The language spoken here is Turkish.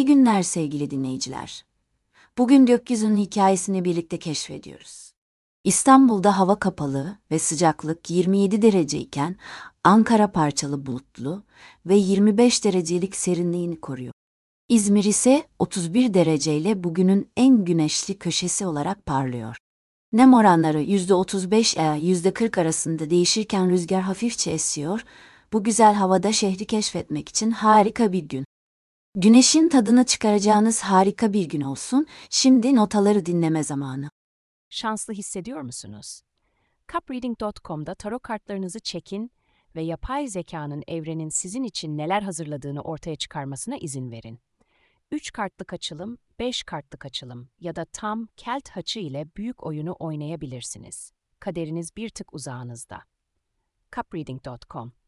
günler sevgili dinleyiciler. Bugün gökyüzünün hikayesini birlikte keşfediyoruz. İstanbul'da hava kapalı ve sıcaklık 27 derece iken Ankara parçalı bulutlu ve 25 derecelik serinliğini koruyor. İzmir ise 31 dereceyle bugünün en güneşli köşesi olarak parlıyor. Nem oranları %35 ila %40 arasında değişirken rüzgar hafifçe esiyor. Bu güzel havada şehri keşfetmek için harika bir gün. Güneşin tadını çıkaracağınız harika bir gün olsun. Şimdi notaları dinleme zamanı. Şanslı hissediyor musunuz? Cupreading.com'da tarot kartlarınızı çekin ve yapay zekanın evrenin sizin için neler hazırladığını ortaya çıkarmasına izin verin. 3 kartlık açılım, 5 kartlık açılım ya da tam kelt haçı ile büyük oyunu oynayabilirsiniz. Kaderiniz bir tık uzağınızda. Cupreading.com